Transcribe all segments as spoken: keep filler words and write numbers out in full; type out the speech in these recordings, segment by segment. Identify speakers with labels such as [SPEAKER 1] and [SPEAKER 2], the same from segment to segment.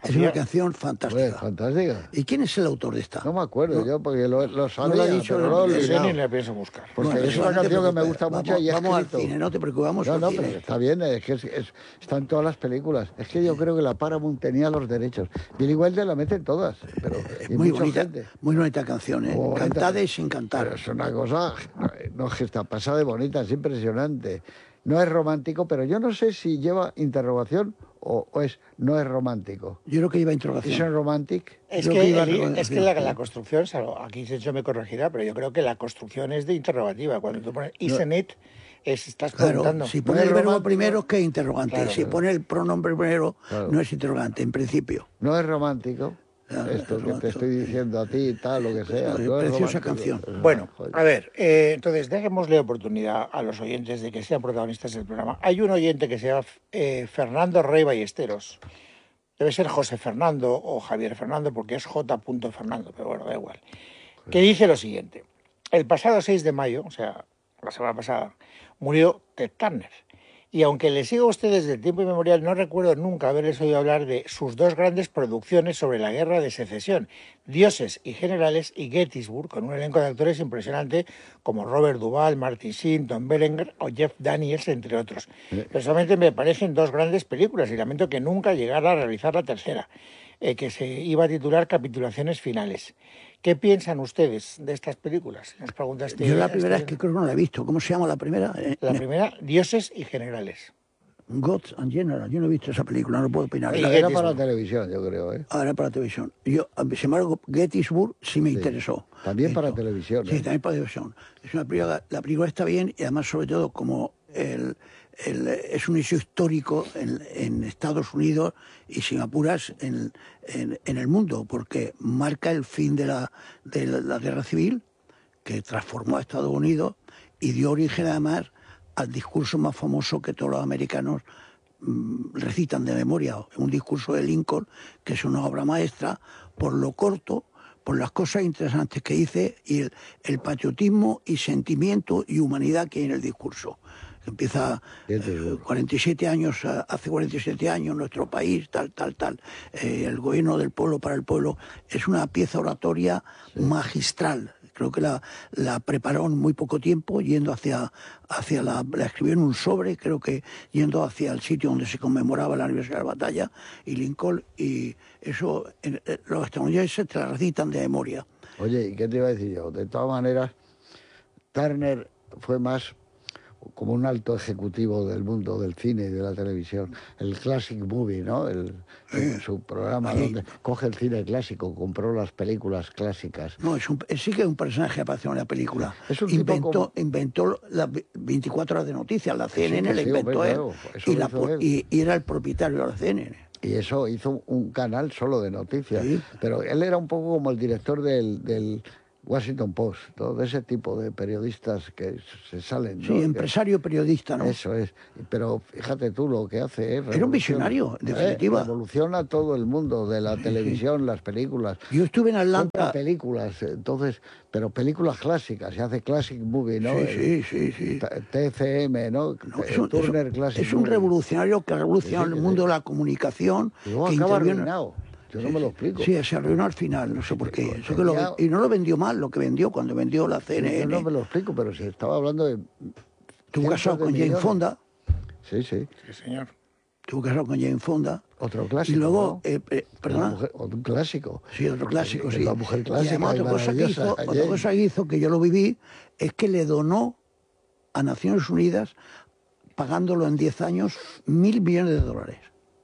[SPEAKER 1] Es una canción fantástica.
[SPEAKER 2] Pues, fantástica.
[SPEAKER 1] ¿Y quién es el autor de esta?
[SPEAKER 2] No me acuerdo
[SPEAKER 1] ¿No?
[SPEAKER 2] yo, porque lo, lo sabía,
[SPEAKER 1] lo ha dicho,
[SPEAKER 2] pero
[SPEAKER 1] no,
[SPEAKER 2] lo he
[SPEAKER 1] no,
[SPEAKER 3] Ese
[SPEAKER 2] olvidado.
[SPEAKER 3] ni le pienso buscar.
[SPEAKER 2] Porque
[SPEAKER 1] Bueno,
[SPEAKER 2] es
[SPEAKER 1] eso
[SPEAKER 2] una
[SPEAKER 1] no te
[SPEAKER 2] canción que me
[SPEAKER 1] preocupes.
[SPEAKER 2] gusta
[SPEAKER 1] Vamos-
[SPEAKER 2] mucho y he
[SPEAKER 1] Vamos al
[SPEAKER 2] escrito.
[SPEAKER 1] cine, no te preocupes, vamos
[SPEAKER 2] No,
[SPEAKER 1] al
[SPEAKER 2] no,
[SPEAKER 1] cine.
[SPEAKER 2] pero está bien, es que es, es- está en todas las películas. Es que yo creo que la Paramount tenía los derechos. Billy Wilder la mete en todas, pero y
[SPEAKER 1] Muy
[SPEAKER 2] mucha
[SPEAKER 1] bonita,
[SPEAKER 2] gente.
[SPEAKER 1] muy bonita canción, ¿eh?
[SPEAKER 2] Bonita.
[SPEAKER 1] Cantada y sin cantar.
[SPEAKER 2] Pero es una cosa, no, no, que está pasada de bonita, es impresionante. No es romántico, pero yo no sé si lleva interrogación o, o es no es romántico.
[SPEAKER 1] Yo creo que lleva
[SPEAKER 2] ¿Es
[SPEAKER 1] interrogación.
[SPEAKER 2] un romantic?
[SPEAKER 3] Es
[SPEAKER 1] Creo
[SPEAKER 3] que,
[SPEAKER 1] que iba a
[SPEAKER 3] el-
[SPEAKER 1] reconocer,
[SPEAKER 3] es que la,
[SPEAKER 1] sí.
[SPEAKER 3] la construcción, salvo- aquí Sergio me corregirá, pero yo creo que la construcción es de interrogativa. Cuando tú pones isn't it, es, estás
[SPEAKER 1] Claro,
[SPEAKER 3] preguntando.
[SPEAKER 1] si
[SPEAKER 2] No
[SPEAKER 1] pone
[SPEAKER 2] es
[SPEAKER 1] el verbo
[SPEAKER 2] romántico.
[SPEAKER 1] primero es que es interrogante.
[SPEAKER 3] Claro,
[SPEAKER 1] si
[SPEAKER 3] claro.
[SPEAKER 1] pone el pronombre primero,
[SPEAKER 2] Claro.
[SPEAKER 1] no es interrogante, en principio.
[SPEAKER 2] No es romántico.
[SPEAKER 1] Claro,
[SPEAKER 2] Esto
[SPEAKER 1] es
[SPEAKER 2] que te
[SPEAKER 1] romántico.
[SPEAKER 2] estoy diciendo a ti, tal, lo que sea.
[SPEAKER 1] Es
[SPEAKER 2] no es
[SPEAKER 1] preciosa
[SPEAKER 2] romántico.
[SPEAKER 1] canción.
[SPEAKER 2] Es una
[SPEAKER 3] Bueno,
[SPEAKER 2] joya.
[SPEAKER 3] a ver, eh, entonces dejémosle oportunidad a los oyentes de que sean protagonistas del programa. Hay un oyente que se llama eh, Fernando Rey Ballesteros. Debe ser José Fernando o Javier Fernando porque es J. Fernando, pero bueno, da igual. Que dice lo siguiente. El pasado seis de mayo, o sea, la semana pasada, murió Ted Turner. Y aunque le sigo a ustedes desde el tiempo inmemorial, no recuerdo nunca haberles oído hablar de sus dos grandes producciones sobre la guerra de secesión, Dioses y Generales y Gettysburg, con un elenco de actores impresionante como Robert Duvall, Martin Sheen, Tom Berenger o Jeff Daniels, entre otros. Personalmente me parecen dos grandes películas y lamento que nunca llegara a realizar la tercera, eh, que se iba a titular Capitulaciones Finales. ¿Qué piensan ustedes de estas películas? Las preguntas que-
[SPEAKER 1] Yo la primera es que creo que no la he visto. ¿Cómo se llama la primera? Eh,
[SPEAKER 3] La primera, Dioses y Generales.
[SPEAKER 1] Gods and General. Yo no he visto esa película, no puedo opinar.
[SPEAKER 3] Y
[SPEAKER 2] Era, era
[SPEAKER 3] Gettysburg.
[SPEAKER 2] para televisión, yo creo, ¿eh?
[SPEAKER 1] Ahora para televisión. Yo, sin embargo, Gettysburg sí me interesó.
[SPEAKER 2] También para
[SPEAKER 1] Esto.
[SPEAKER 2] televisión,
[SPEAKER 1] Sí,
[SPEAKER 2] ¿eh?
[SPEAKER 1] también para televisión. Es una película, la película está bien y además, sobre todo, como el, el- es un hecho histórico en, en Estados Unidos y, sin apuras, en, en, en el mundo, porque marca el fin de la, de la, la guerra civil que transformó a Estados Unidos y dio origen, además, al discurso más famoso que todos los americanos mm, recitan de memoria, un discurso de Lincoln, que es una obra maestra, por lo corto, por las cosas interesantes que dice y el, el patriotismo y sentimiento y humanidad que hay en el discurso. Empieza eh, cuarenta y siete años, eh, hace cuarenta y siete años nuestro país, tal, tal, tal, eh, el gobierno del pueblo para el pueblo. Es una pieza oratoria magistral. Creo que la, la preparó en muy poco tiempo, yendo hacia, hacia la, la escribió en un sobre, creo que yendo hacia el sitio donde se conmemoraba el aniversario de la batalla, y Lincoln, y eso, en- en- los estadounidenses te la recitan de memoria.
[SPEAKER 2] Oye, ¿y qué te iba a decir yo? De todas maneras, Turner fue más como un alto ejecutivo del mundo del cine y de la televisión. El Classic Movie, ¿no? El, su, su programa
[SPEAKER 1] Ahí.
[SPEAKER 2] donde coge el cine clásico, compró las películas clásicas.
[SPEAKER 1] No, es un, sí que es un personaje que apareció en la película.
[SPEAKER 2] Es un tipo
[SPEAKER 1] inventó,
[SPEAKER 2] como-
[SPEAKER 1] inventó las veinticuatro horas de noticias, la C N N
[SPEAKER 2] que
[SPEAKER 1] la
[SPEAKER 2] sí,
[SPEAKER 1] inventó
[SPEAKER 2] hombre,
[SPEAKER 1] él,
[SPEAKER 2] claro, eso
[SPEAKER 1] y,
[SPEAKER 2] lo
[SPEAKER 1] la
[SPEAKER 2] hizo
[SPEAKER 1] po-
[SPEAKER 2] él.
[SPEAKER 1] y- y era el propietario de la C N N.
[SPEAKER 2] Y eso hizo un canal solo de noticias.
[SPEAKER 1] Sí.
[SPEAKER 2] Pero él era un poco como el director del, del Washington Post, ¿no? De ese tipo de periodistas que se salen, ¿no?
[SPEAKER 1] Sí,
[SPEAKER 2] Que-
[SPEAKER 1] empresario periodista, ¿no?
[SPEAKER 2] Eso es. Pero fíjate tú lo que hace. ¿eh?
[SPEAKER 1] Era un
[SPEAKER 2] Revoluciona-
[SPEAKER 1] visionario, en
[SPEAKER 2] ¿eh?
[SPEAKER 1] definitiva.
[SPEAKER 2] Revoluciona todo el mundo de la televisión, las películas.
[SPEAKER 1] Yo estuve en
[SPEAKER 2] Compra
[SPEAKER 1] Atlanta.
[SPEAKER 2] películas, entonces, pero películas clásicas, se hace Classic Movie, ¿no?
[SPEAKER 1] Sí, sí, sí, sí.
[SPEAKER 2] T- T C M, ¿no?
[SPEAKER 1] No,
[SPEAKER 2] Eh,
[SPEAKER 1] es, un,
[SPEAKER 2] Turner
[SPEAKER 1] es un-
[SPEAKER 2] Classic
[SPEAKER 1] es un
[SPEAKER 2] Movie.
[SPEAKER 1] revolucionario que revolucionó
[SPEAKER 2] Sí, sí,
[SPEAKER 1] el
[SPEAKER 2] sí,
[SPEAKER 1] mundo
[SPEAKER 2] sí.
[SPEAKER 1] de la comunicación.
[SPEAKER 2] Y luego
[SPEAKER 1] que
[SPEAKER 2] acaba
[SPEAKER 1] intervino-
[SPEAKER 2] arruinado. Yo no me lo explico.
[SPEAKER 1] Sí, se arruinó al final, no sé por qué.
[SPEAKER 2] pero
[SPEAKER 1] Sé que lo-
[SPEAKER 2] vendía-
[SPEAKER 1] y no lo vendió mal lo que vendió cuando vendió la C N N.
[SPEAKER 2] Yo no me lo explico, pero se estaba hablando de.
[SPEAKER 1] Estuvo
[SPEAKER 2] cientos
[SPEAKER 1] casado
[SPEAKER 2] de
[SPEAKER 1] con Jane
[SPEAKER 2] millones.
[SPEAKER 1] Fonda.
[SPEAKER 2] Sí, sí.
[SPEAKER 3] Sí, señor.
[SPEAKER 1] Estuvo casado con Jane Fonda.
[SPEAKER 2] Otro clásico.
[SPEAKER 1] Y luego,
[SPEAKER 2] ¿no?
[SPEAKER 1] eh, eh,
[SPEAKER 2] La
[SPEAKER 1] perdona.
[SPEAKER 2] mujer- un clásico.
[SPEAKER 1] Sí, otro clásico, sí.
[SPEAKER 2] La mujer
[SPEAKER 1] Y
[SPEAKER 2] clásica.
[SPEAKER 1] además,
[SPEAKER 2] y
[SPEAKER 1] otra cosa, que hizo,
[SPEAKER 2] maravillosa,
[SPEAKER 1] otra
[SPEAKER 2] Jane.
[SPEAKER 1] cosa que hizo, que yo lo viví, es que le donó a Naciones Unidas, pagándolo en diez años, mil millones de dólares.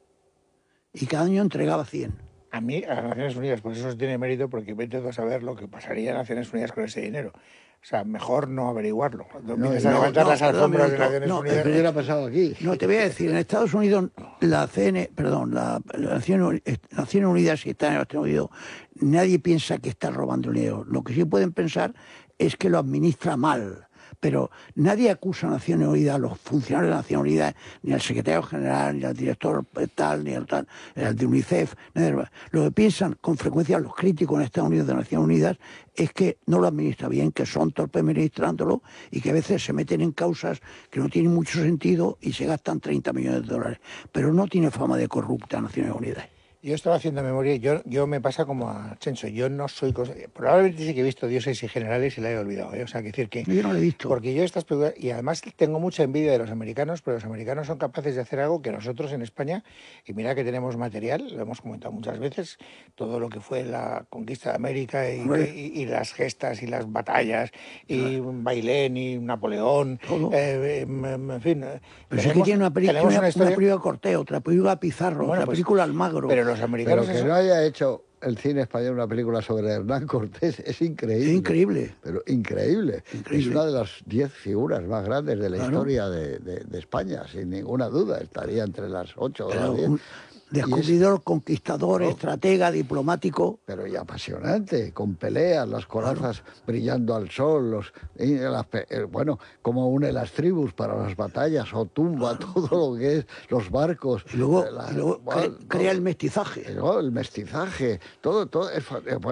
[SPEAKER 1] Y cada año entregaba cien.
[SPEAKER 3] A mí, a las Naciones Unidas, pues eso tiene mérito porque vete tú a saber lo que pasaría en Naciones Unidas con ese dinero. O sea, mejor no averiguarlo. Cuando empiezas a
[SPEAKER 1] no,
[SPEAKER 3] levantar
[SPEAKER 1] no,
[SPEAKER 3] las
[SPEAKER 1] perdón,
[SPEAKER 3] alfombras de
[SPEAKER 1] no,
[SPEAKER 3] Naciones
[SPEAKER 1] no,
[SPEAKER 3] Unidas...
[SPEAKER 2] ¿Qué hubiera pasado aquí?
[SPEAKER 1] No, te voy a decir, en Estados Unidos, la C N, perdón, la, la Naciones, Naciones Unidas, si está en Estados Unidos, nadie piensa que está robando el dinero. Lo que sí pueden pensar es que lo administra mal. Pero nadie acusa a Naciones Unidas, a los funcionarios de Naciones Unidas, ni al secretario general, ni al director tal, ni al tal, ni al de UNICEF. Nadie. Lo que piensan con frecuencia los críticos en Estados Unidos de Naciones Unidas es que no lo administra bien, que son torpes administrándolo y que a veces se meten en causas que no tienen mucho sentido y se gastan treinta millones de dólares. Pero no tiene fama de corrupta Naciones Unidas.
[SPEAKER 3] Yo estaba haciendo memoria y yo, yo me pasa como a Chencho. Yo no soy... Cosa, probablemente sí que he visto Dioses y Generales y la he olvidado, ¿eh? O sea, que decir que...
[SPEAKER 1] Yo no lo he visto.
[SPEAKER 3] Porque yo estas películas... Y además tengo mucha envidia de los americanos, pero los americanos son capaces de hacer algo que nosotros en España, y mira que tenemos material, lo hemos comentado muchas veces, todo lo que fue la conquista de América y, y, y las gestas y las batallas, y Bailén y Napoleón, eh, en fin...
[SPEAKER 1] Pero sí que tiene una película, una, una, historia... una película Cortés, otra película Pizarro, bueno, otra pues, película Almagro.
[SPEAKER 3] Pero los americanos...
[SPEAKER 2] Pero que no haya hecho el cine español una película sobre Hernán Cortés es increíble.
[SPEAKER 1] Es increíble.
[SPEAKER 2] Pero increíble.
[SPEAKER 1] increíble.
[SPEAKER 2] Es una de las diez figuras más grandes de la claro. historia de, de, de España, sin ninguna duda. Estaría entre las ocho o las diez. Un...
[SPEAKER 1] Descubridor, es, conquistador,
[SPEAKER 2] no,
[SPEAKER 1] estratega, diplomático.
[SPEAKER 2] Pero y apasionante, con peleas, las corazas claro. brillando al sol, los, y las, bueno, como une las tribus para las batallas, o tumba claro. todo lo que es, los barcos.
[SPEAKER 1] Y luego, la, y luego bueno, crea todo, el mestizaje.
[SPEAKER 2] No, el mestizaje, todo, todo. Es,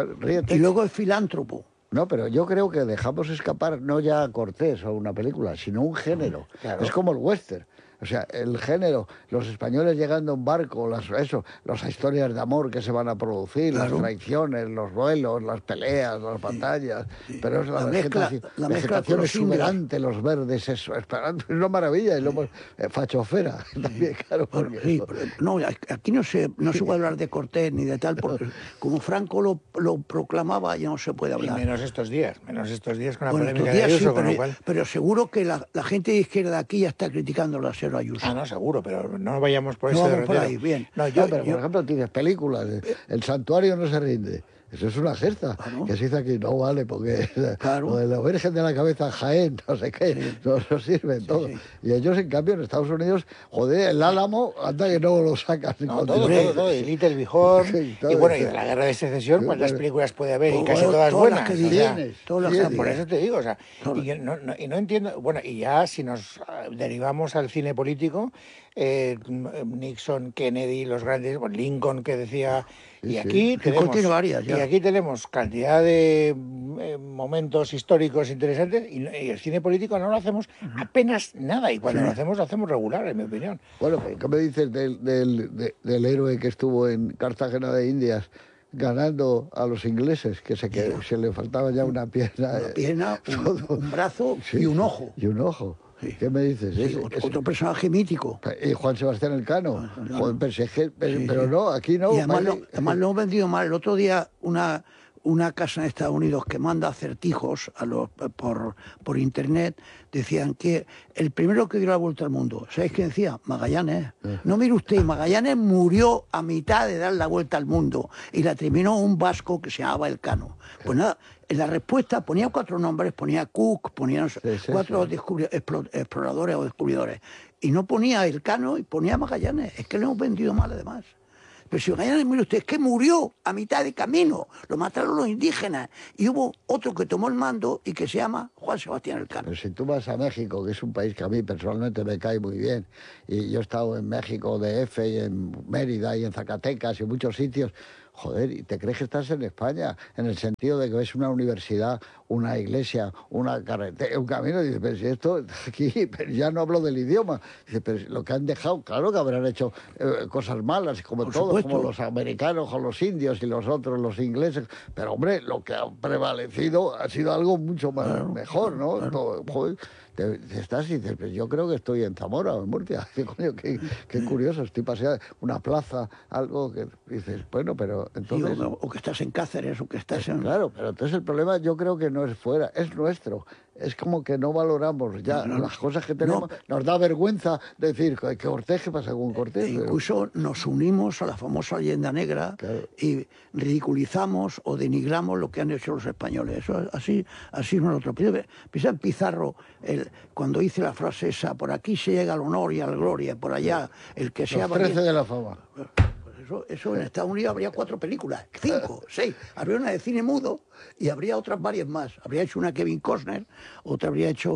[SPEAKER 1] y luego es filántropo.
[SPEAKER 2] No, pero yo creo que dejamos escapar no ya a Cortés o una película, sino un género. Claro. Es como el western. O sea, el género, los españoles llegando en barco, las, eso, las historias de amor que se van a producir, claro. las traiciones, los duelos, las peleas, las batallas, sí, sí. pero es la, la vegetación, mezcla, la vegetación exuberante, los verdes, eso, esperando, es una maravilla, y luego eh, fachofera también, claro.
[SPEAKER 1] Porque sí, pero, no, aquí no se, no se puede hablar de Cortés ni de tal, porque como Franco lo, lo proclamaba, ya no se puede hablar.
[SPEAKER 3] Y menos estos días, menos estos días con la
[SPEAKER 1] bueno,
[SPEAKER 3] polémica
[SPEAKER 1] días,
[SPEAKER 3] de Ayuso,
[SPEAKER 1] sí,
[SPEAKER 3] con
[SPEAKER 1] pero,
[SPEAKER 3] lo cual...
[SPEAKER 1] pero seguro que la, la gente de izquierda de aquí ya está criticando la serie Ayuso.
[SPEAKER 3] Ah, no, seguro, pero no vayamos por
[SPEAKER 1] no
[SPEAKER 3] ese
[SPEAKER 1] vamos por ahí, bien.
[SPEAKER 2] No, yo, no, pero yo, por ejemplo tienes películas, El Santuario no se rinde. Eso es una gesta, claro. que se dice aquí, no vale, porque claro. lo de la Virgen de la Cabeza Jaén, no sé qué, sí. no, no sirve sí, todo. Sí. Y ellos, en cambio, en Estados Unidos, joder, el Álamo, anda que no lo sacan.
[SPEAKER 3] No, todo, todo, todo, y Little Bihor, sí, y bueno, y de la Guerra de Secesión, ¿cuántas películas puede haber? Y casi todas, todas buenas. Las que tienes, todas las que por eso te digo, o sea, y no, no, y no entiendo, bueno, y ya si nos derivamos al cine político, eh, Nixon, Kennedy, los grandes, bueno, Lincoln, que decía... Y aquí, sí. tenemos, varias, y aquí tenemos cantidad de eh, momentos históricos interesantes y, y el cine político no lo hacemos apenas nada. Y cuando sí. lo hacemos, lo hacemos regular, en mi opinión.
[SPEAKER 2] Bueno, ¿qué me dices del, del, de, del héroe que estuvo en Cartagena de Indias ganando a los ingleses, que se, que se le faltaba ya una pierna?
[SPEAKER 1] Una pierna, un, un brazo sí, y un ojo.
[SPEAKER 2] Y un ojo. Sí. ¿Qué me dices?
[SPEAKER 1] Sí,
[SPEAKER 2] es,
[SPEAKER 1] otro,
[SPEAKER 2] es,
[SPEAKER 1] otro personaje mítico.
[SPEAKER 2] Y Juan Sebastián Elcano.
[SPEAKER 1] No, no,
[SPEAKER 2] Joder, pero, si es que, pero,
[SPEAKER 1] sí,
[SPEAKER 2] pero no, aquí no.
[SPEAKER 1] Y además,
[SPEAKER 2] vale.
[SPEAKER 1] lo, además lo hemos vendido mal. El otro día una, una casa en Estados Unidos que manda acertijos a los, por, por internet, decían que el primero que dio la vuelta al mundo, ¿sabéis qué decía? Magallanes. No mire usted, Magallanes murió a mitad de dar la vuelta al mundo y la terminó un vasco que se llamaba Elcano. Pues nada, en la respuesta ponía cuatro nombres, ponía Cook, ponía sí, sí, cuatro sí. exploradores o descubridores, y no ponía Elcano y ponía Magallanes. Es que lo hemos vendido mal además. Pero si Magallanes, mire usted, es que murió a mitad de camino, lo mataron los indígenas, y hubo otro que tomó el mando y que se llama Juan Sebastián Elcano.
[SPEAKER 2] Pero si tú vas a México, que es un país que a mí personalmente me cae muy bien, y yo he estado en México D F, y en Mérida, y en Zacatecas, y en muchos sitios, joder, ¿y te crees que estás en España? En el sentido de que ves una universidad, una iglesia, una carretera, un camino, y dices, pero si esto aquí, pero ya no hablo del idioma. Dice, pero lo que han dejado, claro que habrán hecho eh, cosas malas, como
[SPEAKER 1] Por
[SPEAKER 2] todos,
[SPEAKER 1] supuesto.
[SPEAKER 2] como los americanos, o los indios y los otros, los ingleses. Pero hombre, lo que ha prevalecido ha sido algo mucho más claro, mejor, ¿no? Claro. Todo, joder, te, te estás y dices, pues yo creo que estoy en Zamora o en Murcia. ¿Qué coño? Qué, qué curioso, estoy paseando una plaza, algo que dices, bueno, pero entonces...
[SPEAKER 1] Sí, o, o que estás en Cáceres, o que estás en...
[SPEAKER 2] Claro, pero entonces el problema yo creo que no es fuera, es nuestro. Es como que no valoramos ya no, no, las cosas que tenemos. No. Nos da vergüenza decir que Cortés, ¿qué pasa con Cortés?
[SPEAKER 1] E incluso pero... nos unimos a la famosa leyenda negra, claro. Y ridiculizamos o denigramos lo que han hecho los españoles. Eso así, así es nosotros. Piensa en Pizarro, el, cuando dice la frase esa, por aquí se llega al honor y a la gloria, por allá el que sea...
[SPEAKER 2] Los trece de la fama.
[SPEAKER 1] Eso, eso en Estados Unidos habría cuatro películas, cinco, seis. Habría una de cine mudo y habría otras varias más. Habría hecho una Kevin Costner, otra habría hecho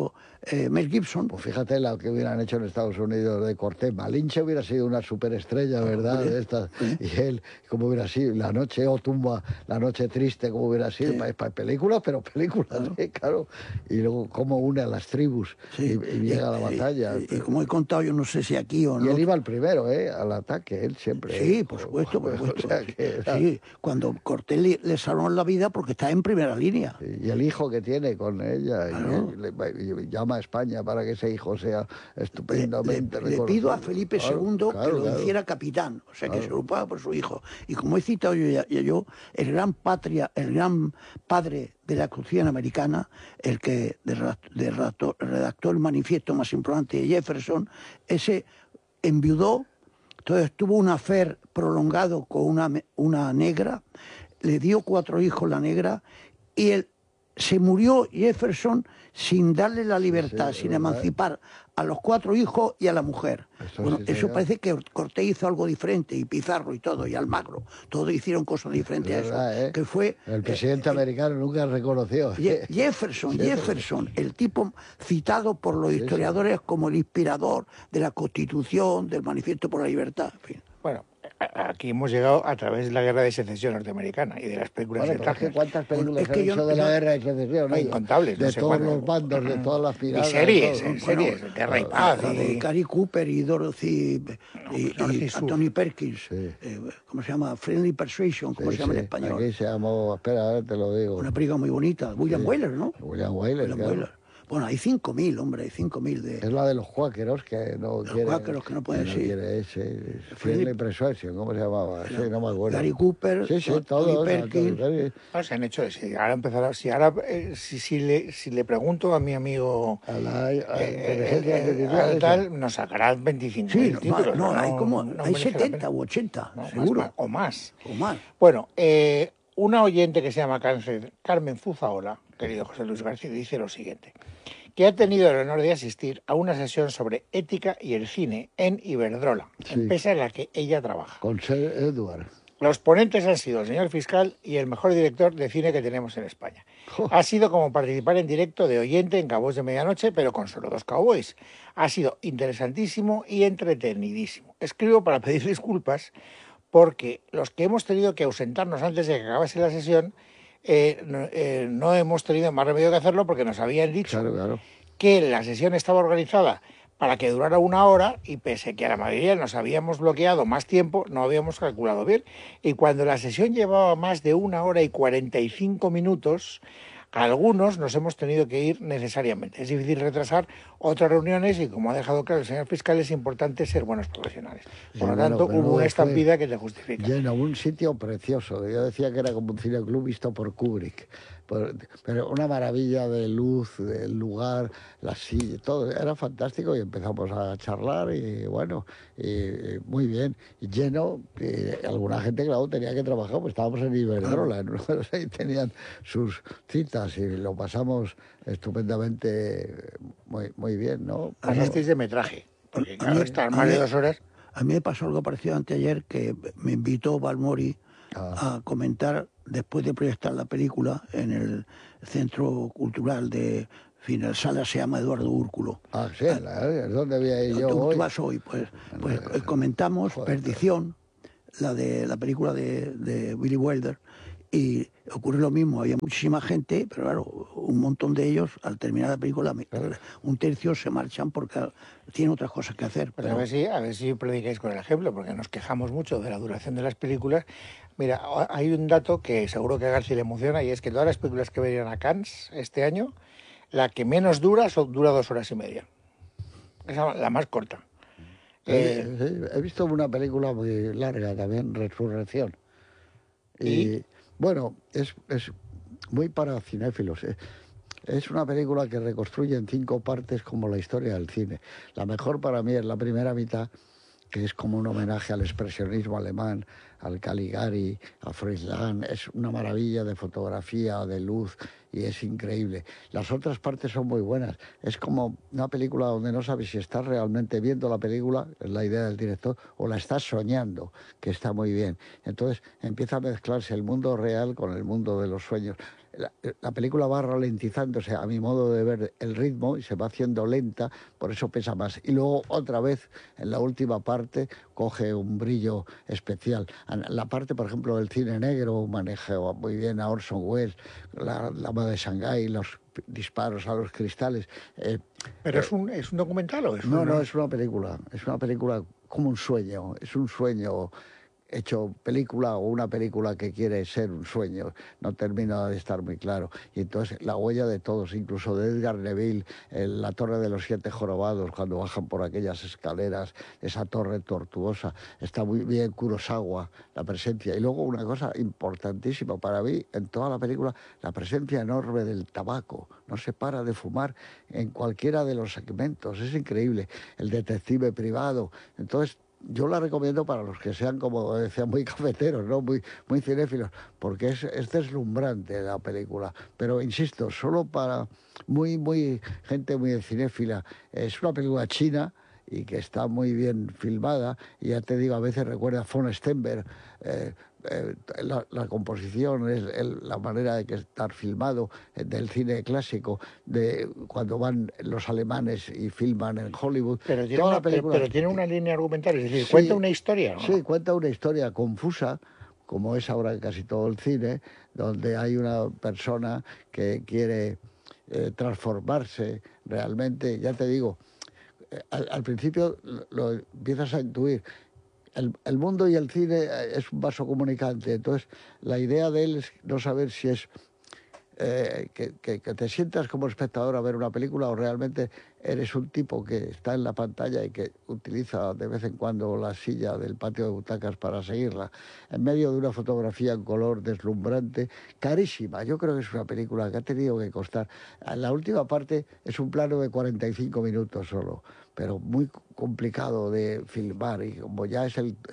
[SPEAKER 1] eh, Mel Gibson.
[SPEAKER 2] Pues fíjate lo que hubieran hecho en Estados Unidos de Cortés. Malinche hubiera sido una superestrella, ¿verdad?
[SPEAKER 1] Sí,
[SPEAKER 2] de estas.
[SPEAKER 1] sí.
[SPEAKER 2] Y él, ¿cómo hubiera sido? La noche o tumba, la noche triste, ¿cómo hubiera sido?
[SPEAKER 1] Sí.
[SPEAKER 2] Para, para películas, pero películas, claro. ¿eh? Claro. Y luego cómo une a las tribus
[SPEAKER 1] Sí.
[SPEAKER 2] y, y llega a la batalla.
[SPEAKER 1] Y, y, y como he contado, yo no sé si aquí o no.
[SPEAKER 2] Y él iba al primero, ¿eh? Al ataque, él siempre.
[SPEAKER 1] Sí, por supuesto, por supuesto.
[SPEAKER 2] O sea que era...
[SPEAKER 1] Sí, cuando Cortés le, le salvó la vida porque está en primera línea.
[SPEAKER 2] Y el hijo que tiene con ella,
[SPEAKER 1] Claro.
[SPEAKER 2] y, le, y llama a España para que ese hijo sea estupendamente
[SPEAKER 1] Le, le, le pido a Felipe
[SPEAKER 2] claro,
[SPEAKER 1] segundo
[SPEAKER 2] claro,
[SPEAKER 1] que lo
[SPEAKER 2] claro.
[SPEAKER 1] hiciera capitán, o sea,
[SPEAKER 2] Claro.
[SPEAKER 1] que se preocupaba por su hijo. Y como he citado yo, ya, ya yo, el gran patria, el gran padre de la Constitución americana, el que de, de, redactó, redactó el manifiesto más importante de Jefferson, ese enviudó, entonces tuvo un affair prolongado con una, una negra, le dio cuatro hijos la negra, y él se murió Jefferson sin darle la libertad,
[SPEAKER 2] Sí, sí,
[SPEAKER 1] sin
[SPEAKER 2] ¿verdad?
[SPEAKER 1] emancipar a los cuatro hijos y a la mujer.
[SPEAKER 2] Eso
[SPEAKER 1] Bueno,
[SPEAKER 2] sí,
[SPEAKER 1] eso
[SPEAKER 2] señor.
[SPEAKER 1] parece que Cortés hizo algo diferente, y Pizarro y todo, y Almagro, todos hicieron cosas diferentes a eso,
[SPEAKER 2] ¿Verdad, eh?
[SPEAKER 1] que fue...
[SPEAKER 2] El presidente
[SPEAKER 1] eh,
[SPEAKER 2] americano nunca reconoció.
[SPEAKER 1] Je- Jefferson, Jefferson, el tipo citado por los historiadores como el inspirador de la Constitución, del Manifiesto por la Libertad, en fin.
[SPEAKER 3] Bueno, a- aquí hemos llegado a través de la Guerra de Secesión norteamericana y de las películas
[SPEAKER 2] Bueno,
[SPEAKER 3] de
[SPEAKER 2] pero es que
[SPEAKER 3] Turner.
[SPEAKER 2] cuántas películas
[SPEAKER 1] Es que
[SPEAKER 2] se han
[SPEAKER 1] yo-
[SPEAKER 2] hecho de
[SPEAKER 1] yo-
[SPEAKER 2] la guerra de secesión,
[SPEAKER 3] Hay
[SPEAKER 2] ¿eh?
[SPEAKER 3] incontables, no
[SPEAKER 2] de
[SPEAKER 3] sé
[SPEAKER 2] todos
[SPEAKER 3] cuántas.
[SPEAKER 2] los bandos, de todas las
[SPEAKER 3] Y
[SPEAKER 2] piratas.
[SPEAKER 3] series,
[SPEAKER 2] todo.
[SPEAKER 3] eh, series, de Guerra y
[SPEAKER 2] ah,
[SPEAKER 3] Paz.
[SPEAKER 1] La de
[SPEAKER 3] y-
[SPEAKER 1] Gary Cooper y Dorothy y,
[SPEAKER 3] pues Dorothy
[SPEAKER 1] y
[SPEAKER 3] Sue.
[SPEAKER 1] Anthony Perkins,
[SPEAKER 2] Sí.
[SPEAKER 1] eh, ¿cómo se llama? Friendly Persuasion, ¿cómo
[SPEAKER 2] Sí,
[SPEAKER 1] se llama
[SPEAKER 2] sí,
[SPEAKER 1] en español?
[SPEAKER 2] Aquí se llamó, espera, a ver, te lo digo.
[SPEAKER 1] Una película muy bonita, William
[SPEAKER 2] Sí.
[SPEAKER 1] Wyler, ¿no?
[SPEAKER 2] William Wyler,
[SPEAKER 1] William
[SPEAKER 2] claro.
[SPEAKER 1] Wyler. Bueno, hay cinco mil, hombre, hay cinco mil de...
[SPEAKER 2] Es la de los cuáqueros que no
[SPEAKER 1] Los
[SPEAKER 2] quieren.
[SPEAKER 1] cuáqueros que no pueden,
[SPEAKER 2] que
[SPEAKER 1] sí.
[SPEAKER 2] quiere ese.
[SPEAKER 1] Friendly-
[SPEAKER 2] Friendly Persuasion, ¿cómo se llamaba? Sí, no me acuerdo.
[SPEAKER 1] Gary Cooper,
[SPEAKER 2] Sí, sí,
[SPEAKER 1] Tony
[SPEAKER 2] todos.
[SPEAKER 1] Perkins.
[SPEAKER 2] Anthony Perkins.
[SPEAKER 3] Ah, se han hecho, si ahora empezará, si ahora, eh, si, si, le, si le pregunto a mi amigo
[SPEAKER 2] A la, a la
[SPEAKER 3] eh,
[SPEAKER 2] inteligencia
[SPEAKER 3] eh,
[SPEAKER 2] artificial,
[SPEAKER 3] al
[SPEAKER 2] ese.
[SPEAKER 3] tal, nos sacará veinticinco
[SPEAKER 1] Sí,
[SPEAKER 3] mil
[SPEAKER 1] no,
[SPEAKER 3] títulos.
[SPEAKER 1] no, hay como,
[SPEAKER 3] no
[SPEAKER 1] hay
[SPEAKER 3] merece la
[SPEAKER 1] setenta
[SPEAKER 3] pena.
[SPEAKER 1] u ochenta,
[SPEAKER 3] No, más,
[SPEAKER 1] seguro,
[SPEAKER 3] más, o más.
[SPEAKER 1] o más.
[SPEAKER 3] Bueno, eh, una oyente que se llama Cáncer- Carmen Zuzaola, querido José Luis García, dice lo siguiente, que ha tenido el honor de asistir a una sesión sobre ética y el cine en Iberdrola,
[SPEAKER 2] Sí.
[SPEAKER 3] empresa en la que ella trabaja.
[SPEAKER 2] Con Sir Edward.
[SPEAKER 3] Los ponentes han sido el señor fiscal y el mejor director de cine que tenemos en España.
[SPEAKER 2] Jo.
[SPEAKER 3] Ha sido como participar en directo de oyente en Cowboys de Medianoche, pero con solo dos cowboys. Ha sido interesantísimo y entretenidísimo. Escribo para pedir disculpas porque los que hemos tenido que ausentarnos antes de que acabase la sesión eh, no, eh, no hemos tenido más remedio que hacerlo porque nos habían dicho
[SPEAKER 2] Claro, claro.
[SPEAKER 3] que la sesión estaba organizada para que durara una hora y pese que a la mayoría nos habíamos bloqueado más tiempo, no habíamos calculado bien. Y cuando la sesión llevaba más de una hora y cuarenta y cinco minutos, algunos nos hemos tenido que ir necesariamente. Es difícil retrasar otras reuniones y, como ha dejado claro el señor fiscal, es importante ser buenos profesionales. Por
[SPEAKER 2] Sí,
[SPEAKER 3] lo
[SPEAKER 2] bueno,
[SPEAKER 3] tanto,
[SPEAKER 2] pero
[SPEAKER 3] hubo una
[SPEAKER 2] fue
[SPEAKER 3] estampida que te justifica.
[SPEAKER 2] Lleno, un sitio precioso. Yo decía que era como un cineclub visto por Kubrick. Por- pero una maravilla de luz, del lugar, las sillas, todo. Era fantástico y empezamos a charlar y bueno, y, y muy bien. Y lleno, y alguna gente, claro, tenía que trabajar, pues estábamos en Iberdrola, ¿no? Ahí tenían sus citas y lo pasamos estupendamente muy, muy bien, ¿no?
[SPEAKER 3] Pasasteis de metraje, porque
[SPEAKER 1] A
[SPEAKER 3] claro,
[SPEAKER 1] mí-
[SPEAKER 3] estar
[SPEAKER 1] a
[SPEAKER 3] más
[SPEAKER 1] mí-
[SPEAKER 3] de dos horas...
[SPEAKER 1] A mí me pasó algo parecido anteayer, que me invitó Balmori
[SPEAKER 2] Ah.
[SPEAKER 1] a comentar, después de proyectar la película en el Centro Cultural de... En fin, la sala se llama Eduardo Úrculo.
[SPEAKER 2] Ah, sí, la- ¿dónde voy a ir yo
[SPEAKER 1] tú, tú
[SPEAKER 2] hoy?
[SPEAKER 1] vas hoy, pues, pues eh, comentamos
[SPEAKER 2] Joder.
[SPEAKER 1] Perdición, la de la película de, de Billy Wilder, y ocurre lo mismo, había muchísima gente, pero claro, un montón de ellos, al terminar la película, un tercio se marchan porque tienen otras cosas que hacer.
[SPEAKER 3] Pues
[SPEAKER 1] pero-
[SPEAKER 3] a ver si, a ver si predicáis con el ejemplo, porque nos quejamos mucho de la duración de las películas. Mira, hay un dato que seguro que a García le emociona y es que todas las películas que venían a Cannes este año, la que menos dura son, dura dos horas y media. Esa la más corta.
[SPEAKER 2] Eh,
[SPEAKER 3] Eh,
[SPEAKER 2] sí, he visto una película muy larga también, Resurrección. Y,
[SPEAKER 3] ¿Y?
[SPEAKER 2] bueno, es, es muy para cinéfilos. eh. Es una película que reconstruye en cinco partes como la historia del cine. La mejor para mí es la primera mitad, que es como un homenaje al expresionismo alemán, al Caligari, a Froilán. Es una maravilla de fotografía, de luz, y es increíble. Las otras partes son muy buenas. Es como una película donde no sabes si estás realmente viendo la película, es la idea del director, o la estás soñando, que está muy bien. Entonces empieza a mezclarse el mundo real con el mundo de los sueños. la, la película va ralentizándose, a mi modo de ver, el ritmo y se va haciendo lenta, por eso pesa más. Y luego otra vez, en la última parte, coge un brillo especial. La parte, por ejemplo, del cine negro maneja muy bien a Orson Welles, la Dama de Shanghái, los disparos a los cristales. Eh,
[SPEAKER 3] ¿Pero
[SPEAKER 2] eh,
[SPEAKER 3] es un, es un documental o es
[SPEAKER 2] no,
[SPEAKER 3] un...?
[SPEAKER 2] no, es una película. Es una película como un sueño. Es un sueño hecho película o una película que quiere ser un sueño. No termina de estar muy claro. Y entonces la huella de todos, incluso de Edgar Neville, en la Torre de los Siete Jorobados, cuando bajan por aquellas escaleras, esa torre tortuosa. Está muy bien Kurosawa, la presencia. Y luego una cosa importantísima para mí en toda la película, la presencia enorme del tabaco. No se para de fumar en cualquiera de los segmentos. Es increíble. El detective privado. Entonces, yo la recomiendo para los que sean, como decía, muy cafeteros, ¿no? Muy, muy cinéfilos, porque es, es deslumbrante la película. Pero, insisto, solo para muy, muy gente muy cinéfila. Es una película china y que está muy bien filmada. Y ya te digo, a veces recuerda a von Stenberg. Eh, eh, la, la composición, es el, la manera de que estar filmado eh, del cine clásico, de cuando van los alemanes y filman en Hollywood.
[SPEAKER 3] Pero tiene,
[SPEAKER 2] Toda
[SPEAKER 3] una,
[SPEAKER 2] la película,
[SPEAKER 3] pero, pero tiene una línea argumental, es decir,
[SPEAKER 2] sí,
[SPEAKER 3] cuenta una historia, ¿no?
[SPEAKER 2] Sí, cuenta una historia confusa, como es ahora en casi todo el cine, donde hay una persona que quiere eh, transformarse realmente. Ya te digo, eh, al, al principio lo, lo empiezas a intuir. El, el mundo y el cine es un vaso comunicante, entonces la idea de él es no saber si es eh, que, que, que te sientas como espectador a ver una película o realmente eres un tipo que está en la pantalla y que utiliza de vez en cuando la silla del patio de butacas para seguirla, en medio de una fotografía en color deslumbrante, carísima. Yo creo que es una película que ha tenido que costar. La última parte es un plano de cuarenta y cinco minutos solo, pero muy complicado de filmar, y como ya es el,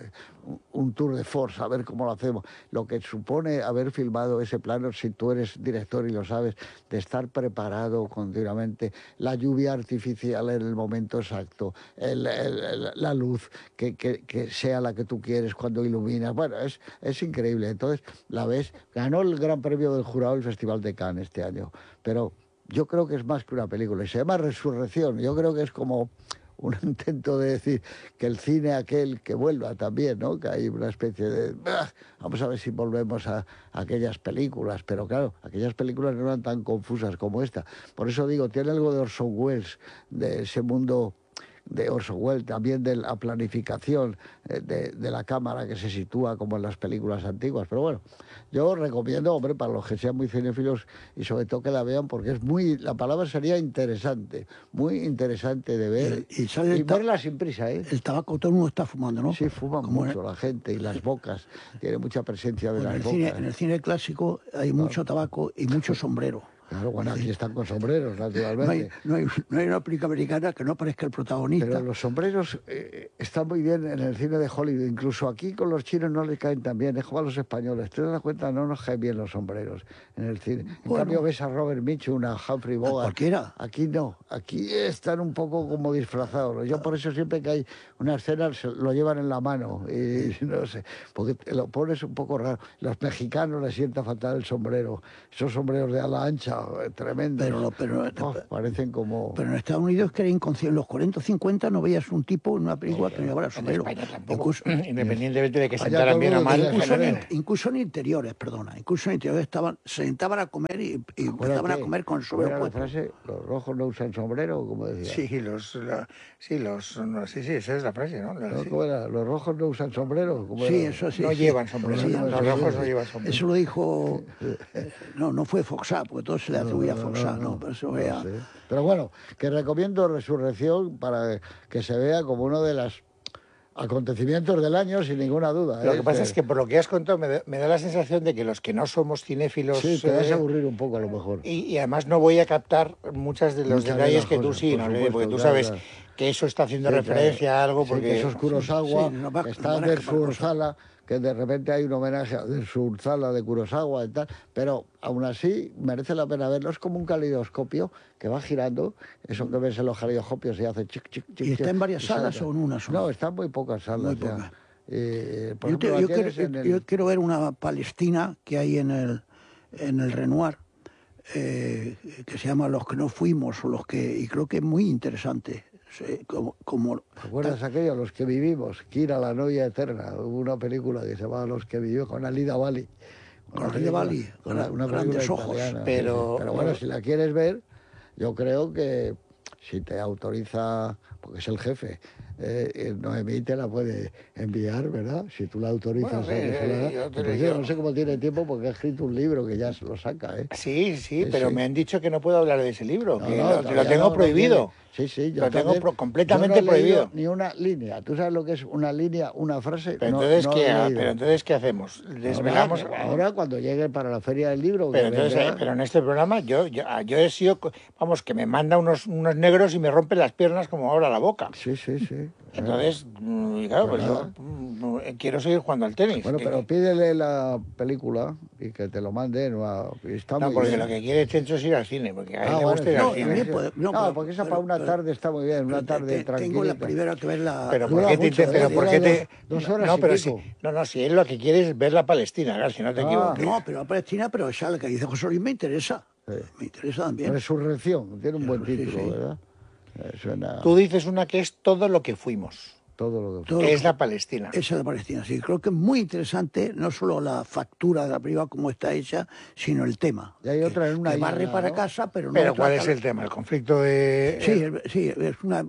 [SPEAKER 2] un tour de force, a ver cómo lo hacemos, lo que supone haber filmado ese plano, si tú eres director y lo sabes, de estar preparado continuamente, la lluvia artificial en el momento exacto, el, el, la luz que, que, que sea la que tú quieres cuando iluminas, bueno, es, es increíble. Entonces la ves, ganó el Gran Premio del Jurado del Festival de Cannes este año, pero yo creo que es más que una película, y se llama Resurrección. Yo creo que es como un intento de decir que el cine aquel que vuelva también, ¿no? Que hay una especie de... ¡ah! Vamos a ver si volvemos a, a aquellas películas, pero claro, aquellas películas no eran tan confusas como esta. Por eso digo, tiene algo de Orson Welles, de ese mundo de Orson Welles, también de la planificación de, de la cámara que se sitúa como en las películas antiguas. Pero bueno, yo recomiendo, hombre, para los que sean muy cinéfilos y sobre todo que la vean, porque es muy, la palabra sería interesante, muy interesante de ver
[SPEAKER 1] y, y, sale
[SPEAKER 2] y verla sin prisa, ¿eh?
[SPEAKER 1] El tabaco todo el mundo está fumando, ¿no?
[SPEAKER 2] Sí, fuman
[SPEAKER 1] como
[SPEAKER 2] mucho
[SPEAKER 1] en,
[SPEAKER 2] la gente y las bocas, tiene mucha presencia de
[SPEAKER 1] bueno,
[SPEAKER 2] las
[SPEAKER 1] en el
[SPEAKER 2] bocas.
[SPEAKER 1] Cine, en el cine clásico hay claro. mucho tabaco y mucho sombrero.
[SPEAKER 2] Claro, bueno, aquí están con sombreros, naturalmente.
[SPEAKER 1] No hay, no hay, no hay una película americana que no parezca el protagonista.
[SPEAKER 2] Pero los sombreros eh, están muy bien en el cine de Hollywood. Incluso aquí con los chinos no les caen tan bien. Es como a los españoles. ¿Te das cuenta? No nos caen bien los sombreros en el cine. En bueno, cambio ves a Robert Mitchum, a Humphrey Bogart.
[SPEAKER 1] A cualquiera.
[SPEAKER 2] Aquí no. Aquí están un poco como disfrazados. Yo por eso siempre que hay una escena lo llevan en la mano. Y no sé, porque lo pones un poco raro. Los mexicanos les sienta fatal el sombrero. Esos sombreros de ala ancha, tremendos.
[SPEAKER 1] Pero, pero,
[SPEAKER 2] oh, parecen como...
[SPEAKER 1] Pero en Estados Unidos que era inconsciente. En los cuarenta o cincuenta no veías un tipo en una película sí, que no llevara sombrero.
[SPEAKER 3] En España tampoco. Incluso, independientemente de que se sentaran bien o mal.
[SPEAKER 1] Incluso en, incluso en interiores, perdona. Incluso en interiores estaban, se sentaban a comer y, y empezaban a comer con el sombrero
[SPEAKER 2] puesto. La frase, los rojos no usan sombrero, como decía.
[SPEAKER 3] Sí, los... La, sí, los no, sí, sí, esa es la frase, ¿no? La,
[SPEAKER 2] ¿No?
[SPEAKER 3] sí.
[SPEAKER 2] ¿Cómo era? Los rojos no usan sombrero. ¿Cómo
[SPEAKER 1] sí,
[SPEAKER 2] era?
[SPEAKER 1] eso sí.
[SPEAKER 3] No
[SPEAKER 1] sí.
[SPEAKER 3] llevan sombrero.
[SPEAKER 1] Sí,
[SPEAKER 3] no, los rojos no llevan sombrero.
[SPEAKER 1] Eso lo dijo... No, no fue Foxá, porque todo se le atribuía a Foxá, no, no, no, pero eso era...
[SPEAKER 2] No sé. Pero bueno, que recomiendo Resurrección para que se vea como uno de los acontecimientos del año, sin ninguna duda.
[SPEAKER 3] Lo
[SPEAKER 2] ¿eh?
[SPEAKER 3] que pasa es que por lo que has contado me da, me da la sensación de que los que no somos cinéfilos...
[SPEAKER 2] Sí, te vas
[SPEAKER 3] eh,
[SPEAKER 2] a aburrir un poco a lo mejor.
[SPEAKER 3] Y, y además no voy a captar muchas de los
[SPEAKER 2] Muchas
[SPEAKER 3] detalles
[SPEAKER 2] de
[SPEAKER 3] que
[SPEAKER 2] cosas,
[SPEAKER 3] tú sí,
[SPEAKER 2] por
[SPEAKER 3] ¿no?
[SPEAKER 2] supuesto,
[SPEAKER 3] Porque tú
[SPEAKER 2] claro,
[SPEAKER 3] sabes
[SPEAKER 2] claro.
[SPEAKER 3] que eso está haciendo
[SPEAKER 2] Sí,
[SPEAKER 3] referencia
[SPEAKER 2] claro.
[SPEAKER 3] a algo,
[SPEAKER 2] Sí,
[SPEAKER 3] porque...
[SPEAKER 2] que eso es Kurosawa,
[SPEAKER 1] sí, no va,
[SPEAKER 2] que está
[SPEAKER 1] no
[SPEAKER 2] en Der Surzala, que de repente hay un homenaje a Der Surzala de Kurosawa y tal, pero aún así merece la pena verlo. Es como un calidoscopio que va girando, eso que ves en los calidoscopios y hace chic, chic, chic.
[SPEAKER 1] ¿Y está en varias salas o en una sola?
[SPEAKER 2] No, está en muy pocas salas.
[SPEAKER 1] Muy pocas.
[SPEAKER 2] Eh, por
[SPEAKER 1] yo,
[SPEAKER 2] ejemplo,
[SPEAKER 1] te, yo, quiero,
[SPEAKER 2] en el...
[SPEAKER 1] yo quiero ver una Palestina que hay en el, en el Renoir, eh, que se llama Los que no fuimos, o los que, y creo que es muy interesante. Sí, como, como,
[SPEAKER 2] ¿Te acuerdas aquello, Los que vivimos? Kira, la novia eterna. Hubo una película que se llamaba Los que vivimos con Alida Bali.
[SPEAKER 1] Con Alida Bali,
[SPEAKER 2] una, una
[SPEAKER 1] grandes
[SPEAKER 2] película
[SPEAKER 1] ojos.
[SPEAKER 2] italiana,
[SPEAKER 3] Pero,
[SPEAKER 2] sí, sí. Pero bueno, si la quieres ver, yo creo que si te autoriza, porque es el jefe, eh, Noemí te la puede enviar, ¿verdad? Si tú la autorizas
[SPEAKER 3] Bueno,
[SPEAKER 2] a que
[SPEAKER 3] sí,
[SPEAKER 2] se la haga.
[SPEAKER 3] yo te
[SPEAKER 2] Por
[SPEAKER 3] lo
[SPEAKER 2] cierto,
[SPEAKER 3] digo.
[SPEAKER 2] no sé cómo tiene tiempo porque ha escrito un libro que ya se lo saca, ¿eh?
[SPEAKER 3] Sí, sí,
[SPEAKER 2] Sí,
[SPEAKER 3] pero
[SPEAKER 2] sí.
[SPEAKER 3] me han dicho que no puedo hablar de ese libro,
[SPEAKER 2] No,
[SPEAKER 3] que
[SPEAKER 2] no,
[SPEAKER 3] lo, lo
[SPEAKER 2] todavía
[SPEAKER 3] tengo
[SPEAKER 2] no, no
[SPEAKER 3] prohibido.
[SPEAKER 2] tiene. Sí, sí, yo
[SPEAKER 3] Lo tengo
[SPEAKER 2] también.
[SPEAKER 3] pro-
[SPEAKER 2] Yo
[SPEAKER 3] completamente
[SPEAKER 2] no he leído
[SPEAKER 3] prohibido.
[SPEAKER 2] ni una línea. ¿Tú sabes lo que es una línea, una frase?
[SPEAKER 3] Pero
[SPEAKER 2] No,
[SPEAKER 3] entonces,
[SPEAKER 2] no
[SPEAKER 3] ¿qué,
[SPEAKER 2] he
[SPEAKER 3] ha-
[SPEAKER 2] leído.
[SPEAKER 3] pero entonces, ¿qué hacemos?
[SPEAKER 2] Ahora,
[SPEAKER 3] Desvelamos.
[SPEAKER 2] ahora cuando llegue para la feria del libro,
[SPEAKER 3] Pero
[SPEAKER 2] que
[SPEAKER 3] entonces, eh,
[SPEAKER 2] vendrá,
[SPEAKER 3] pero en este programa yo, yo, ah, yo he sido, co- vamos, que me manda unos, unos negros y me rompe las piernas como ahora la boca.
[SPEAKER 2] sí, sí, sí.
[SPEAKER 3] Entonces, mm, y claro,
[SPEAKER 2] Pues
[SPEAKER 3] pues yo
[SPEAKER 2] nada.
[SPEAKER 3] mm, quiero seguir jugando al tenis.
[SPEAKER 2] Bueno,
[SPEAKER 3] que-
[SPEAKER 2] pero pídele la película y que te lo manden. o- Está
[SPEAKER 3] no,
[SPEAKER 2] muy
[SPEAKER 3] porque
[SPEAKER 2] bien.
[SPEAKER 3] lo que quiere Chencho es ir al cine, porque a él
[SPEAKER 2] Ah,
[SPEAKER 3] le
[SPEAKER 2] bueno,
[SPEAKER 3] gusta ir
[SPEAKER 2] sí,
[SPEAKER 3] al
[SPEAKER 1] No,
[SPEAKER 2] sí,
[SPEAKER 3] cine.
[SPEAKER 1] también
[SPEAKER 2] sí.
[SPEAKER 1] puede. No,
[SPEAKER 2] No,
[SPEAKER 1] pero-
[SPEAKER 2] porque esa
[SPEAKER 1] pero-
[SPEAKER 2] para una
[SPEAKER 1] pero-
[SPEAKER 2] tarde está muy bien, una
[SPEAKER 1] pero te-
[SPEAKER 2] tarde
[SPEAKER 1] te-
[SPEAKER 2] tranquila.
[SPEAKER 1] Tengo la primera que ver la.
[SPEAKER 3] Pero
[SPEAKER 2] Dura
[SPEAKER 3] ¿por qué te,
[SPEAKER 2] mucho,
[SPEAKER 3] pero
[SPEAKER 2] ¿eh?
[SPEAKER 3] por qué
[SPEAKER 2] Dura
[SPEAKER 3] te-
[SPEAKER 2] dos- dos horas
[SPEAKER 3] no,
[SPEAKER 2] y
[SPEAKER 3] pero
[SPEAKER 2] pico.
[SPEAKER 3] sí, no, no, si él lo que quiere es ver la Palestina, claro, si no te
[SPEAKER 2] Ah.
[SPEAKER 3] equivoques.
[SPEAKER 1] No, pero la Palestina, pero esa la que dice José Luis me interesa.
[SPEAKER 2] Sí.
[SPEAKER 1] Me interesa también.
[SPEAKER 2] Resurrección, tiene un buen
[SPEAKER 1] Sí,
[SPEAKER 2] título,
[SPEAKER 1] sí.
[SPEAKER 2] ¿verdad? Eh, suena
[SPEAKER 3] Tú dices una que es todo lo que fuimos,
[SPEAKER 2] todo lo que...
[SPEAKER 1] Todo lo
[SPEAKER 3] es
[SPEAKER 1] que-
[SPEAKER 3] la Palestina.
[SPEAKER 1] Esa es la Palestina, sí. Creo que es muy interesante, no solo la factura de la película, como está hecha, sino el tema.
[SPEAKER 2] Y hay
[SPEAKER 1] Que-
[SPEAKER 2] otra en una
[SPEAKER 1] que barre
[SPEAKER 2] isla,
[SPEAKER 1] para
[SPEAKER 2] ¿no?
[SPEAKER 1] casa, pero no
[SPEAKER 3] Pero ¿cuál
[SPEAKER 1] trata-
[SPEAKER 3] es el tema? El conflicto de...
[SPEAKER 1] Sí, es- sí, es una-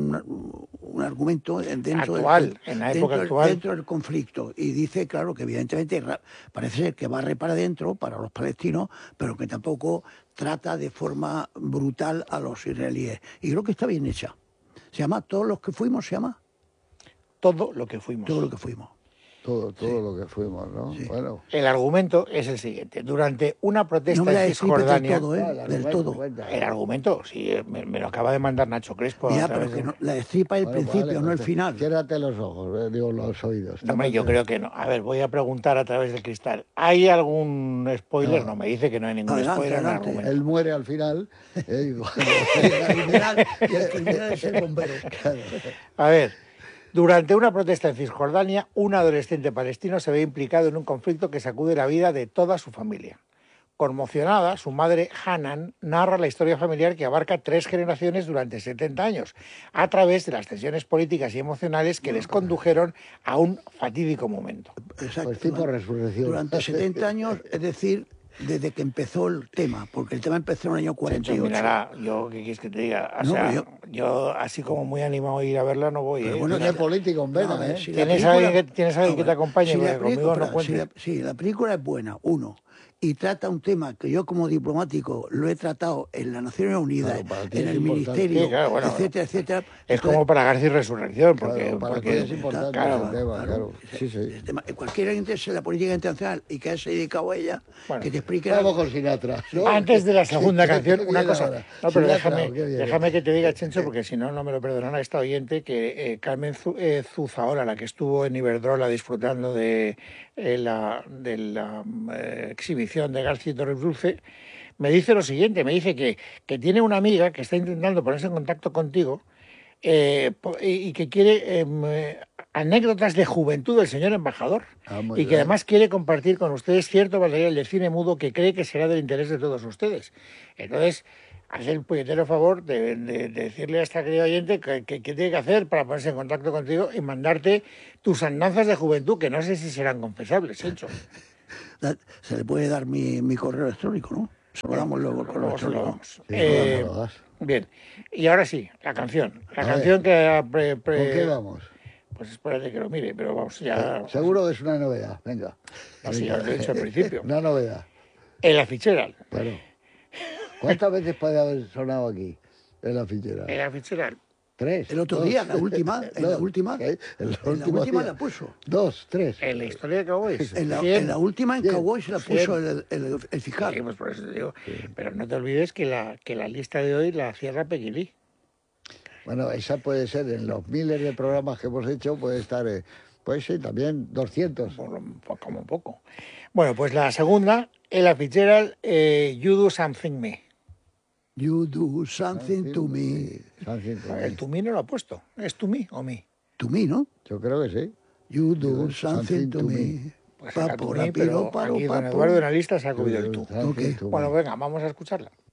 [SPEAKER 1] un, un argumento dentro,
[SPEAKER 3] Actual,
[SPEAKER 1] del,
[SPEAKER 3] en la
[SPEAKER 1] dentro,
[SPEAKER 3] época
[SPEAKER 1] del-
[SPEAKER 3] actual.
[SPEAKER 1] dentro del conflicto. Y dice, claro, que evidentemente ra- parece ser que barre para adentro, para los palestinos, pero que tampoco trata de forma brutal a los israelíes. Y creo que está bien hecha. Se llama Todos los que fuimos, se llama
[SPEAKER 3] Todo lo que fuimos.
[SPEAKER 1] Todo lo que fuimos.
[SPEAKER 2] Todo, todo lo que fuimos, ¿no?
[SPEAKER 1] Sí.
[SPEAKER 2] Bueno,
[SPEAKER 3] El argumento es el siguiente. Durante una protesta
[SPEAKER 1] No me la
[SPEAKER 3] en
[SPEAKER 1] destripes del
[SPEAKER 3] Cisjordania...
[SPEAKER 1] todo, ¿eh?
[SPEAKER 2] ah, el
[SPEAKER 1] del
[SPEAKER 2] argumento,
[SPEAKER 1] todo.
[SPEAKER 2] cuenta.
[SPEAKER 3] El argumento, sí, eh, me, me lo acaba de mandar Nacho Crespo. a
[SPEAKER 1] Ya,
[SPEAKER 3] través
[SPEAKER 1] pero que
[SPEAKER 3] de-
[SPEAKER 1] no, la destripa el
[SPEAKER 2] Bueno,
[SPEAKER 1] principio,
[SPEAKER 2] vale,
[SPEAKER 1] no el
[SPEAKER 2] pues,
[SPEAKER 1] final.
[SPEAKER 2] Ciérrate los ojos, eh, digo, los oídos.
[SPEAKER 3] No, hombre, yo
[SPEAKER 2] Tápate.
[SPEAKER 3] creo que no. A ver, voy a preguntar a través del cristal. ¿Hay algún spoiler?
[SPEAKER 2] No.
[SPEAKER 3] No, me dice que no hay ningún
[SPEAKER 1] Adelante,
[SPEAKER 3] spoiler en el
[SPEAKER 1] adelante.
[SPEAKER 3] argumento.
[SPEAKER 2] Él muere al final. eh, y cuando-
[SPEAKER 1] El criminal, y el criminal es el bombero.
[SPEAKER 3] A ver, durante una protesta en Cisjordania, un adolescente palestino se ve implicado en un conflicto que sacude la vida de toda su familia. Conmocionada, su madre, Hanan, narra la historia familiar que abarca tres generaciones durante setenta años, a través de las tensiones políticas y emocionales que les condujeron a un fatídico momento.
[SPEAKER 1] Exacto.
[SPEAKER 2] Pues tipo resurrección.
[SPEAKER 1] Durante setenta años, es decir, desde que empezó el tema, porque el tema empezó en el año cuarenta y
[SPEAKER 3] Chencho,
[SPEAKER 1] ocho.
[SPEAKER 3] mirará, yo, ¿qué quieres que te diga? O
[SPEAKER 1] No,
[SPEAKER 3] sea,
[SPEAKER 1] pero
[SPEAKER 3] yo...
[SPEAKER 1] yo-
[SPEAKER 3] así como muy animado a ir a verla, no voy. ¿eh?
[SPEAKER 1] bueno,
[SPEAKER 2] Tiene político en vena,
[SPEAKER 1] No, a ver,
[SPEAKER 2] ¿eh?
[SPEAKER 1] si la
[SPEAKER 3] ¿Tienes
[SPEAKER 1] película-
[SPEAKER 3] alguien que- tienes alguien que te
[SPEAKER 1] bueno,
[SPEAKER 3] acompañe?
[SPEAKER 1] si la
[SPEAKER 3] Porque conmigo
[SPEAKER 1] película-
[SPEAKER 3] no cuentes.
[SPEAKER 1] si la- Sí, la película es buena, uno, y trata un tema que yo como diplomático lo he tratado en las Naciones Unidas,
[SPEAKER 2] Claro, para ti
[SPEAKER 1] en
[SPEAKER 2] es
[SPEAKER 1] el
[SPEAKER 2] importante.
[SPEAKER 1] Ministerio,
[SPEAKER 3] Sí, claro, bueno,
[SPEAKER 1] etcétera, etcétera.
[SPEAKER 3] Es
[SPEAKER 1] Entonces,
[SPEAKER 3] como para García y Resurrección, porque,
[SPEAKER 2] Claro, para
[SPEAKER 3] porque
[SPEAKER 2] ti es importante
[SPEAKER 3] claro,
[SPEAKER 2] ese tema, claro. Sí, sí.
[SPEAKER 1] el tema- cualquiera que interese la política internacional y que se dedicado a ella,
[SPEAKER 3] Bueno,
[SPEAKER 1] que te explique
[SPEAKER 2] Vamos
[SPEAKER 1] algo.
[SPEAKER 2] con Sinatra. ¿no?
[SPEAKER 3] Antes de la segunda
[SPEAKER 2] Qué-
[SPEAKER 3] canción,
[SPEAKER 2] qué
[SPEAKER 3] una
[SPEAKER 2] bien
[SPEAKER 3] cosa.
[SPEAKER 2] ahora.
[SPEAKER 3] No, pero
[SPEAKER 2] Sinatra,
[SPEAKER 3] déjame,
[SPEAKER 2] qué bien.
[SPEAKER 3] déjame que te diga, Chencho, porque si no, no me lo perdonará esta oyente, que eh, Carmen Zu- eh, Zuzaola, la que estuvo en Iberdrola disfrutando de eh, la, de la eh, exhibición de García Torres Dulce, me dice lo siguiente, me dice que, que tiene una amiga que está intentando ponerse en contacto contigo eh, po- y y que quiere em, eh, anécdotas de juventud del señor embajador
[SPEAKER 2] Ah, muy
[SPEAKER 3] y que
[SPEAKER 2] bien.
[SPEAKER 3] además quiere compartir con ustedes cierto material de cine mudo que cree que será del interés de todos ustedes. Entonces, haz el puñetero favor de, de- de decirle a esta querida oyente que, que- que tiene que hacer para ponerse en contacto contigo y mandarte tus andanzas de juventud, que no sé si serán confesables, hecho.
[SPEAKER 1] Da- Se le puede dar mi, mi correo electrónico, ¿no? Se lo damos luego el correo
[SPEAKER 3] Luego se lo
[SPEAKER 1] electrónico.
[SPEAKER 3] damos.
[SPEAKER 2] Sí,
[SPEAKER 3] Eh,
[SPEAKER 2] no, no lo das.
[SPEAKER 3] bien, y ahora sí, la canción. La
[SPEAKER 2] A
[SPEAKER 3] canción que... pre- pre-
[SPEAKER 2] ¿Con qué vamos?
[SPEAKER 3] Pues espérate que lo mire, pero vamos, ya...
[SPEAKER 2] Seguro que es una novedad. Venga.
[SPEAKER 3] Así ya lo he dicho al principio.
[SPEAKER 2] Una novedad.
[SPEAKER 3] En la fichera.
[SPEAKER 2] Claro. ¿Cuántas veces puede haber sonado aquí en la fichera?
[SPEAKER 3] En la fichera.
[SPEAKER 2] Tres.
[SPEAKER 1] El otro
[SPEAKER 2] dos.
[SPEAKER 1] día, la última, en la
[SPEAKER 2] No,
[SPEAKER 1] última,
[SPEAKER 2] ¿qué? En la
[SPEAKER 1] en la
[SPEAKER 2] última,
[SPEAKER 1] última
[SPEAKER 2] día.
[SPEAKER 1] la puso.
[SPEAKER 2] Dos, tres.
[SPEAKER 3] En la historia de Cowboys.
[SPEAKER 1] En la,
[SPEAKER 3] Cien.
[SPEAKER 1] en la última en
[SPEAKER 2] Bien.
[SPEAKER 1] Cowboy se la
[SPEAKER 3] Cien.
[SPEAKER 1] puso el, el, el fiscal.
[SPEAKER 3] Sí, pues por eso te digo. Pero no te olvides que la, que la lista de hoy la cierra Peggy Lee.
[SPEAKER 2] Bueno, esa puede ser en los miles de programas que hemos hecho, puede estar, eh, pues sí, también doscientos.
[SPEAKER 3] Por lo- por- como poco. Bueno, pues la segunda, Ella Fitzgerald, eh, You Do Something Me.
[SPEAKER 1] You do something to me.
[SPEAKER 2] Something to me.
[SPEAKER 3] El to me no lo ha puesto. ¿Es to me o me?
[SPEAKER 1] To me, ¿no?
[SPEAKER 2] Yo creo que sí.
[SPEAKER 1] You do
[SPEAKER 2] do
[SPEAKER 1] something to me.
[SPEAKER 3] Pues Puede ser
[SPEAKER 1] Papo,
[SPEAKER 3] Latuni,
[SPEAKER 1] rapiro,
[SPEAKER 3] pero
[SPEAKER 1] paro,
[SPEAKER 3] aquí don
[SPEAKER 1] papo.
[SPEAKER 3] Eduardo en la lista se ha comido el tú.
[SPEAKER 2] Ok.
[SPEAKER 3] Bueno, venga, vamos a escucharla.